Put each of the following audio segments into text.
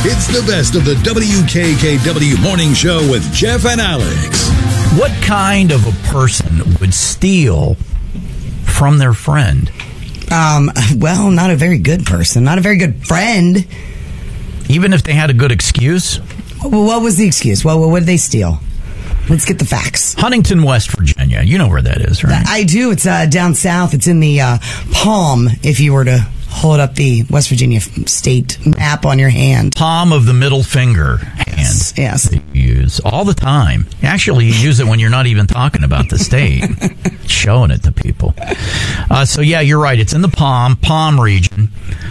It's the best of the WKKW Morning Show with Jeff and Alex. What kind of a person would steal from their friend? Well, not a very good person. Not a very good friend. Even if they had a good excuse? What was the excuse? Well, what did they steal? Let's get the facts. Huntington, West Virginia. You know where that is, right? I do. It's down south. It's in the palm, if you were to hold up the West Virginia state map on your hand. Palm of the middle finger hand. Yes. That you use all the time. Actually, you use it when you're not even talking about the state. Showing it to people. So, yeah, you're right. It's in the palm region.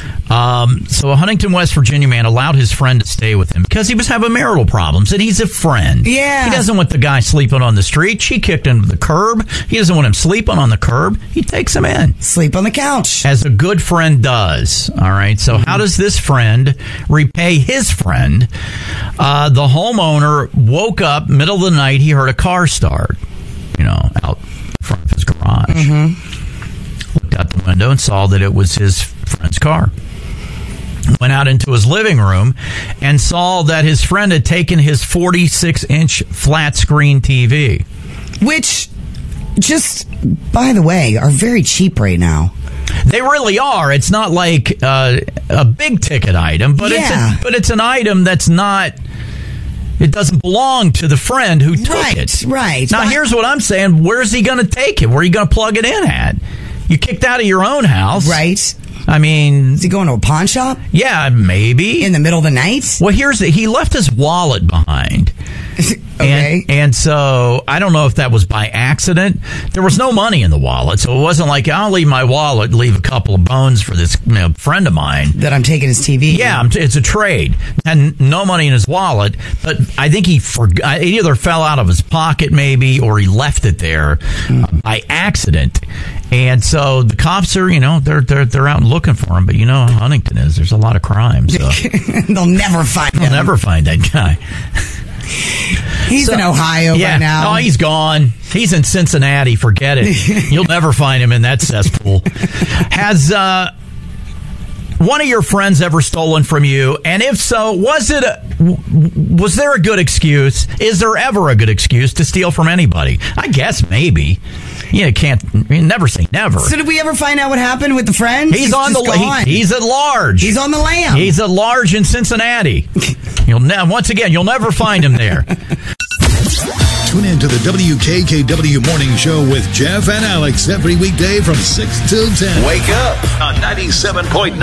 So a Huntington, West Virginia man allowed his friend to stay with him because he was having marital problems, and he's a friend. Yeah. He doesn't want the guy sleeping on the street. She kicked him to the curb. He doesn't want him sleeping on the curb. He takes him in. Sleep on the couch. As a good friend does. All right. So how does this friend repay his friend? The homeowner woke up middle of the night. He heard a car start, out in front of his garage. Mm-hmm. Looked out the window and saw that it was his friend's car. Went out into his living room and saw that his friend had taken his 46-inch flat screen TV. Which, just by the way, are very cheap right now. They really are. It's not like a big ticket item, but it's an item that's not. It doesn't belong to the friend who took it. Right. Now, here's what I'm saying. Where's he going to take it? Where are you going to plug it in at? You kicked out of your own house. Right. I mean... Is he going to a pawn shop? Yeah, maybe. In the middle of the night? Well, he left his wallet behind. Okay. And so, I don't know if that was by accident. There was no money in the wallet, so it wasn't like, I'll leave my wallet, leave a couple of bones for this friend of mine. That I'm taking his TV. Yeah, it's a trade. And no money in his wallet, but I think he forgot. It either fell out of his pocket, maybe, or he left it there by accident. And so the cops are, they're out looking for him. But how Huntington is. There's a lot of crime. So. They'll never find him. They'll never find that guy. He's in Ohio by now. No, he's gone. He's in Cincinnati. Forget it. You'll never find him in that cesspool. Has one of your friends ever stolen from you? And if so, was there a good excuse? Is there ever a good excuse to steal from anybody? I guess maybe. You never say never. So did we ever find out what happened with the friend? He's at large. He's on the lam. He's at large in Cincinnati. Once again, you'll never find him there. Tune in to the WKKW Morning Show with Jeff and Alex every weekday from 6 till 10. Wake up on 97.9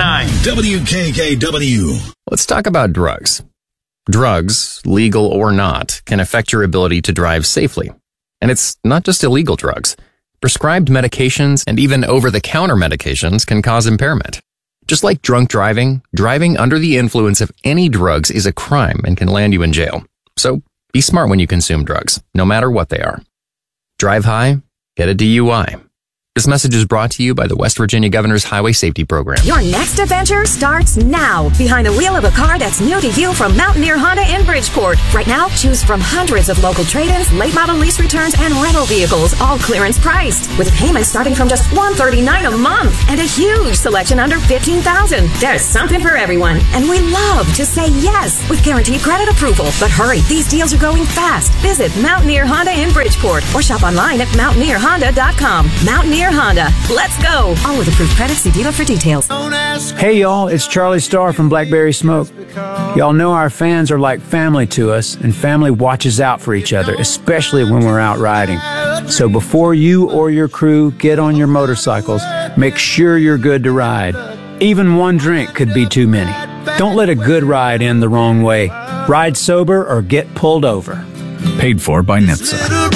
WKKW. Let's talk about drugs. Drugs, legal or not, can affect your ability to drive safely. And it's not just illegal drugs. Prescribed medications and even over-the-counter medications can cause impairment. Just like drunk driving, driving under the influence of any drugs is a crime and can land you in jail. So be smart when you consume drugs, no matter what they are. Drive high, get a DUI. This message is brought to you by the West Virginia Governor's Highway Safety Program. Your next adventure starts now. Behind the wheel of a car that's new to you from Mountaineer Honda in Bridgeport. Right now, choose from hundreds of local trade-ins, late model lease returns, and rental vehicles, all clearance priced. With payments starting from just $139 a month and a huge selection under $15,000. There's something for everyone. And we love to say yes with guaranteed credit approval. But hurry, these deals are going fast. Visit Mountaineer Honda in Bridgeport or shop online at mountaineerhonda.com. Mountaineer Honda. Let's go. All with approved credit. See dealer for details. Hey, y'all. It's Charlie Starr from Blackberry Smoke. Y'all know our fans are like family to us, and family watches out for each other, especially when we're out riding. So before you or your crew get on your motorcycles, make sure you're good to ride. Even one drink could be too many. Don't let a good ride end the wrong way. Ride sober or get pulled over. Paid for by NHTSA.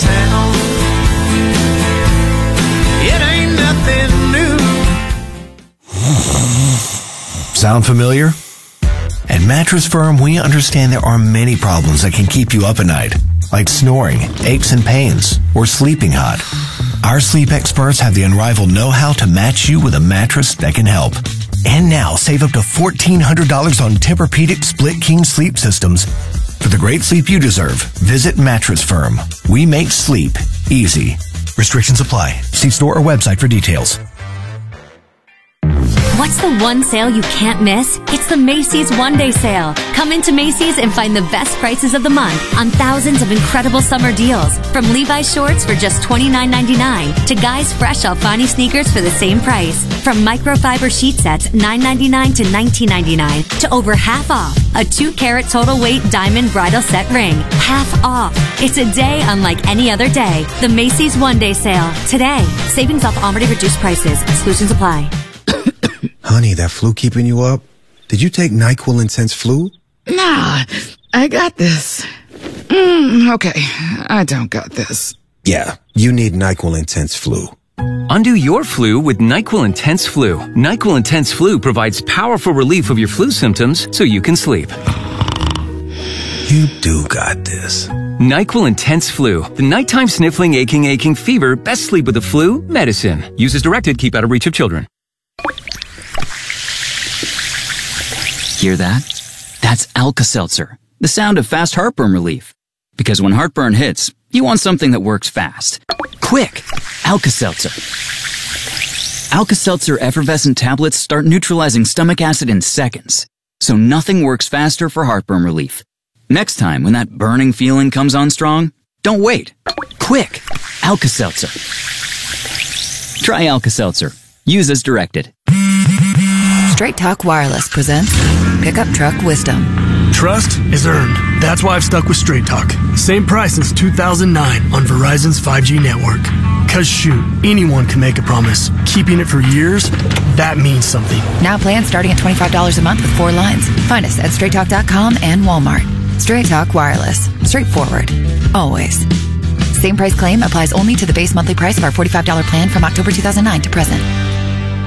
Sound familiar? At Mattress Firm, we understand there are many problems that can keep you up at night, like snoring, aches and pains, or sleeping hot. Our sleep experts have the unrivaled know-how to match you with a mattress that can help. And now, save up to $1,400 on Tempur-Pedic Split King sleep systems. For the great sleep you deserve, visit Mattress Firm. We make sleep easy. Restrictions apply. See store or website for details. What's the one sale you can't miss? It's the Macy's One Day Sale. Come into Macy's and find the best prices of the month on thousands of incredible summer deals. From Levi's shorts for just $29.99 to Guys Fresh Alfani sneakers for the same price. From microfiber sheet sets $9.99 to $19.99 to over half off. A 2-carat total weight diamond bridal set ring. Half off. It's a day unlike any other day. The Macy's One Day Sale. Today. Savings off already reduced prices. Exclusions apply. Honey, that flu keeping you up? Did you take NyQuil Intense Flu? Nah, I got this. Okay, I don't got this. Yeah, you need NyQuil Intense Flu. Undo your flu with NyQuil Intense Flu. NyQuil Intense Flu provides powerful relief of your flu symptoms so you can sleep. You do got this. NyQuil Intense Flu. The nighttime sniffling, aching fever. Best sleep with the flu medicine. Use as directed. Keep out of reach of children. Hear that? That's Alka-Seltzer, the sound of fast heartburn relief. Because when heartburn hits, you want something that works fast. Quick! Alka-Seltzer. Alka-Seltzer effervescent tablets start neutralizing stomach acid in seconds. So nothing works faster for heartburn relief. Next time when that burning feeling comes on strong, don't wait. Quick! Alka-Seltzer. Try Alka-Seltzer. Use as directed. Straight Talk Wireless presents Pickup Truck Wisdom. Trust is earned. That's why I've stuck with Straight Talk. Same price since 2009 on Verizon's 5G network. Cause shoot, anyone can make a promise. Keeping it for years, that means something. Now plans starting at $25 a month with 4 lines. Find us at straighttalk.com and Walmart. Straight Talk Wireless. Straightforward. Always. Same price claim applies only to the base monthly price of our $45 plan from October 2009 to present.